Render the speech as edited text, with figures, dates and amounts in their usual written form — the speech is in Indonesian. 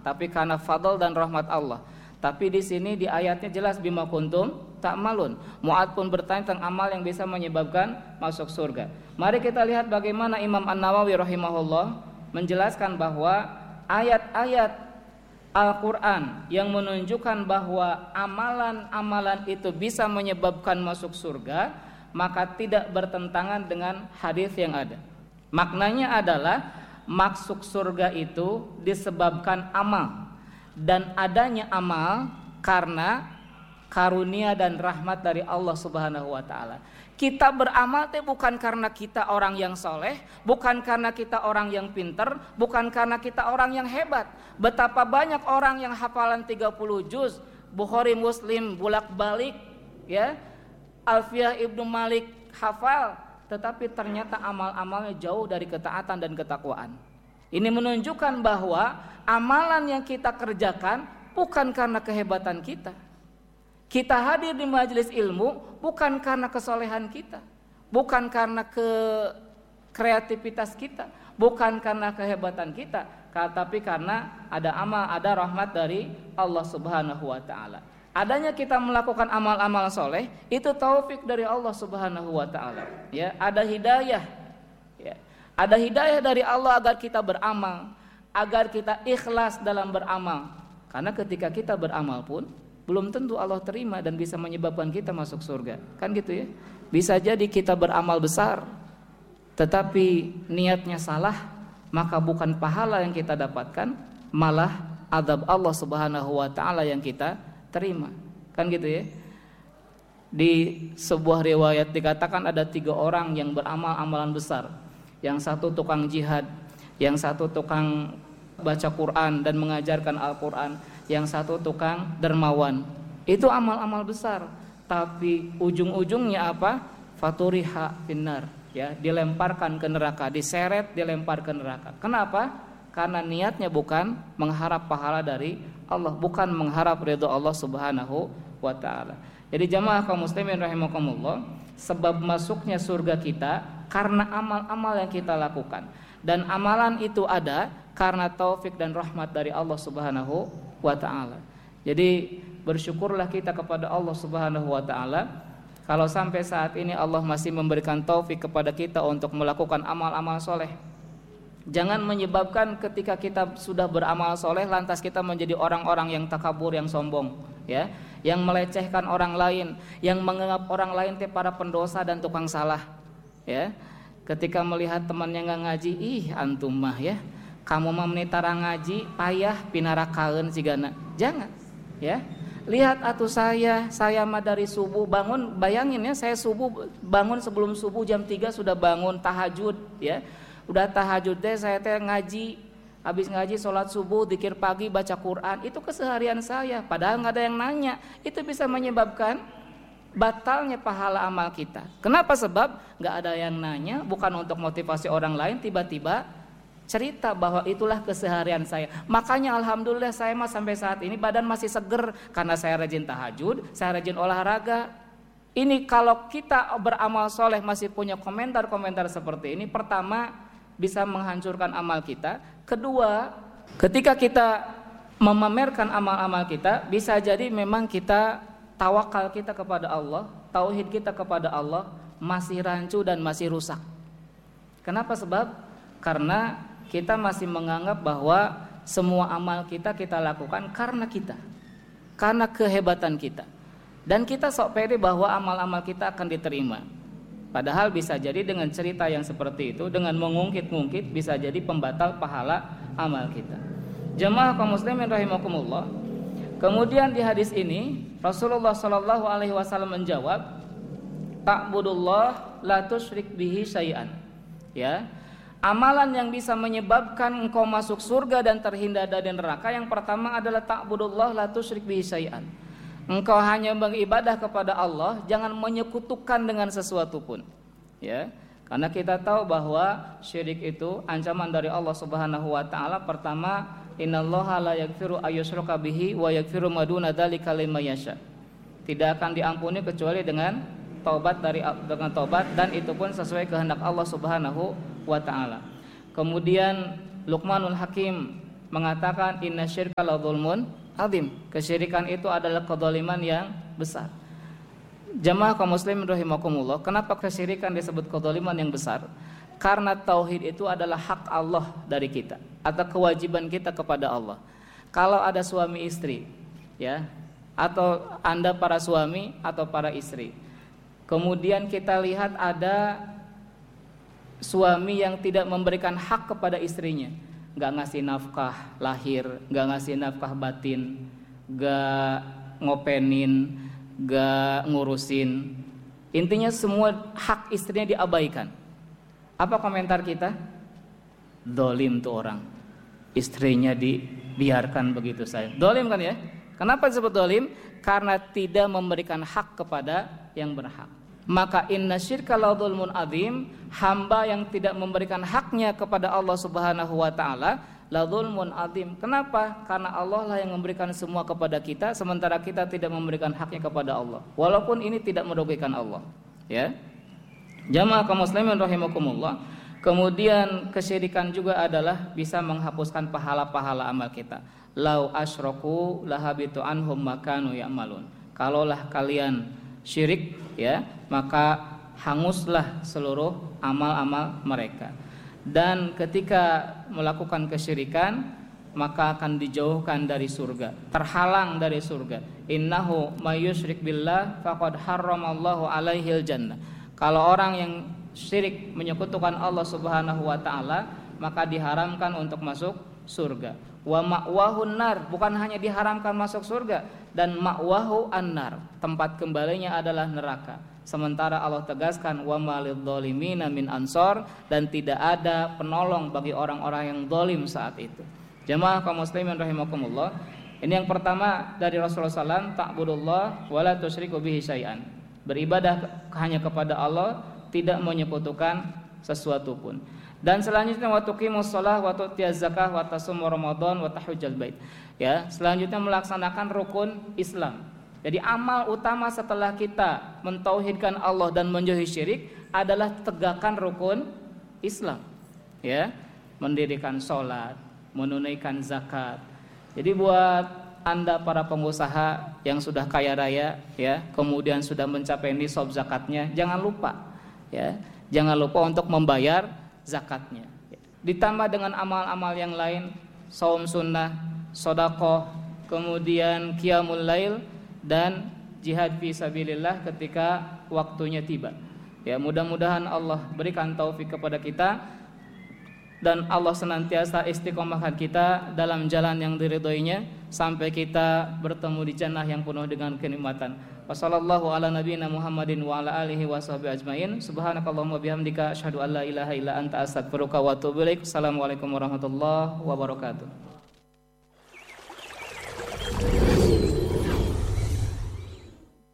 tapi karena fadl dan rahmat Allah. Tapi di sini di ayatnya jelas bima kuntum ta'malun. Mu'adz pun bertanya tentang amal yang bisa menyebabkan masuk surga. Mari kita lihat bagaimana Imam An-Nawawi rahimahullah menjelaskan bahwa ayat-ayat Al-Quran yang menunjukkan bahwa amalan-amalan itu bisa menyebabkan masuk surga, maka tidak bertentangan dengan hadis yang ada. Maknanya adalah masuk surga itu disebabkan amal, dan adanya amal karena karunia dan rahmat dari Allah Subhanahu wa taala. Kita beramal itu bukan karena kita orang yang soleh, bukan karena kita orang yang pinter, bukan karena kita orang yang hebat. Betapa banyak orang yang hafalan 30 juz, Bukhari Muslim bolak-balik, ya, Alfiyah Ibnu Malik hafal, tetapi ternyata amal-amalnya jauh dari ketaatan dan ketakwaan. Ini menunjukkan bahwa amalan yang kita kerjakan bukan karena kehebatan kita. Kita hadir di majelis ilmu bukan karena kesolehan kita, bukan karena kreativitas kita, bukan karena kehebatan kita, tapi karena ada amal, ada rahmat dari Allah Subhanahu wa taala. Adanya kita melakukan amal-amal soleh itu taufik dari Allah Subhanahu wa taala. Ya, ada hidayah. Ya. Ada hidayah dari Allah agar kita beramal, agar kita ikhlas dalam beramal. Karena ketika kita beramal pun belum tentu Allah terima dan bisa menyebabkan kita masuk surga. Kan gitu ya. Bisa jadi kita beramal besar, tetapi niatnya salah, maka bukan pahala yang kita dapatkan, malah azab Allah Subhanahu wa taala yang kita terima. Kan gitu ya. Di sebuah riwayat dikatakan ada 3 orang yang beramal amalan besar. Yang satu tukang jihad, yang satu tukang baca Quran dan mengajarkan Al-Quran, yang satu tukang dermawan. Itu amal-amal besar, tapi ujung-ujungnya apa? Faturiha finnar, ya, dilemparkan ke neraka, diseret, dilempar ke neraka. Kenapa? Karena niatnya bukan mengharap pahala dari Allah, bukan mengharap ridha Allah Subhanahu wa taala. Jadi jamaah kaum muslimin rahimakumullah, sebab masuknya surga kita karena amal-amal yang kita lakukan, dan amalan itu ada karena taufik dan rahmat dari Allah Subhanahu wa taala. Jadi bersyukurlah kita kepada Allah Subhanahu wa taala kalau sampai saat ini Allah masih memberikan taufik kepada kita untuk melakukan amal-amal soleh. Jangan menyebabkan ketika kita sudah beramal soleh lantas kita menjadi orang-orang yang takabur, yang sombong, ya, yang melecehkan orang lain, yang menganggap orang lain itu para pendosa dan tukang salah, ya. Ketika melihat temannya nggak ngaji, ih antum mah ya, kamu mah menitara ngaji payah pinarakaeun sigana. Jangan, ya. Lihat atuh saya mah dari subuh bangun, bayangin ya, saya subuh bangun sebelum subuh jam 3 sudah bangun tahajud, ya. Udah tahajud deh saya teh ngaji, habis ngaji sholat subuh, dzikir pagi, baca Quran, itu keseharian saya. Padahal nggak ada yang nanya, itu bisa menyebabkan batalnya pahala amal kita. Kenapa? Sebab nggak ada yang nanya, bukan untuk motivasi orang lain, tiba-tiba cerita bahwa itulah keseharian saya. Makanya alhamdulillah saya mah sampai saat ini badan masih seger karena saya rajin tahajud, saya rajin olahraga. Ini kalau kita beramal soleh masih punya komentar-komentar seperti ini, pertama bisa menghancurkan amal kita. Kedua, ketika kita memamerkan amal-amal kita, bisa jadi memang kita tawakal kita kepada Allah, tauhid kita kepada Allah masih rancu dan masih rusak. Kenapa? Sebab karena kita masih menganggap bahwa semua amal kita lakukan karena kita, karena kehebatan kita, dan kita sok pede bahwa amal-amal kita akan diterima. Padahal bisa jadi dengan cerita yang seperti itu, dengan mengungkit-ungkit, bisa jadi pembatal pahala amal kita. Jemaah kaum muslimin rahimakumullah. Kemudian di hadis ini Rasulullah sallallahu alaihi wasallam menjawab, ta'budullah la tusyrik bihi syai'an. Ya. Amalan yang bisa menyebabkan engkau masuk surga dan terhindar dari neraka, yang pertama adalah ta'budullah la tusyrik bihi syai'an. Engkau hanya beribadah kepada Allah, jangan menyekutukan dengan sesuatu pun. Ya. Karena kita tahu bahwa syirik itu ancaman dari Allah Subhanahu wa taala. Pertama, innallaha la yaghfiru ayyushraka bihi wa yaghfiru ma duna dzalika liman yasha. Tidak akan diampuni kecuali dengan taubat dan itu pun sesuai kehendak Allah Subhanahu wa taala. Kemudian Luqmanul Hakim mengatakan innasyirka la dzulmun adzim. Kesyirikan itu adalah kezaliman yang besar. Jamaah kaum muslimin rahimakumullah, kenapa kesyirikan disebut kezaliman yang besar? Karena tauhid itu adalah hak Allah dari kita atau kewajiban kita kepada Allah. Kalau ada suami istri, ya, atau Anda para suami atau para istri, kemudian kita lihat ada suami yang tidak memberikan hak kepada istrinya, nggak ngasih nafkah lahir, nggak ngasih nafkah batin, nggak ngopenin, nggak ngurusin, intinya semua hak istrinya diabaikan. Apa komentar kita? Dolim tuh orang, istrinya dibiarkan begitu saja. Dolim kan ya? Kenapa disebut dolim? Karena tidak memberikan hak kepada yang berhak. Maka inna syirka la dzulmun adzim, hamba yang tidak memberikan haknya kepada Allah Subhanahu wa taala la dzulmun adzim. Kenapa? Karena Allah lah yang memberikan semua kepada kita, sementara kita tidak memberikan haknya kepada Allah. Walaupun ini tidak merugikan Allah, ya. Jamaah kaum muslimin rahimakumullah. Kemudian kesyirikan juga adalah bisa menghapuskan pahala-pahala amal kita. Lau asyraku lahabitu anhum makanu ya'malun. Kalaulah kalian syirik, ya, maka hanguslah seluruh amal-amal mereka. Dan ketika melakukan kesyirikan, maka akan dijauhkan dari surga, terhalang dari surga. Innahu may yusyrik billah faqad harramallahu alaihil jannah. Kalau orang yang syirik menyekutukan Allah Subhanahu wa taala, maka diharamkan untuk masuk surga. Wa ma'wahun nar, bukan hanya diharamkan masuk surga, dan ma'wahu annar, tempat kembalinya adalah neraka. Sementara Allah tegaskan wa malidh dhalimina min ansor, dan tidak ada penolong bagi orang-orang yang zalim saat itu. Jamaah kaum muslimin rahimakumullah, ini yang pertama dari Rasulullah SAW, ta'budullah wa la tusyriku bihi syai'an. Beribadah hanya kepada Allah, tidak menyekutukan sesuatu pun. Dan selanjutnya wa tuqimus shalah wa tu'tiyaz zakah wa tasum ramadan wa tahujjal bait. Ya, selanjutnya melaksanakan rukun Islam. Jadi amal utama setelah kita mentauhidkan Allah dan menjauhi syirik adalah tegakkan rukun Islam. Ya, mendirikan salat, menunaikan zakat. Jadi buat Anda para pengusaha yang sudah kaya raya, ya, kemudian sudah mencapai nisab zakatnya, jangan lupa, ya, jangan lupa untuk membayar zakatnya. Ditambah dengan amal-amal yang lain, saum sunnah, sedekah, kemudian qiyamul lail dan jihad fi sabilillah ketika waktunya tiba. Ya, mudah-mudahan Allah berikan taufik kepada kita dan Allah senantiasa istiqomahkan kita dalam jalan yang diridhoinya sampai kita bertemu di jannah yang penuh dengan kenikmatan. Wassallallahu ala nabiyyina Muhammadin wa ala alihi washabihi ajmain. Subhanakallahumma bihamdika asyhadu an la ilaha illa anta astaghfiruka wa atubu ilaik. Assalamualaikum warahmatullahi wabarakatuh.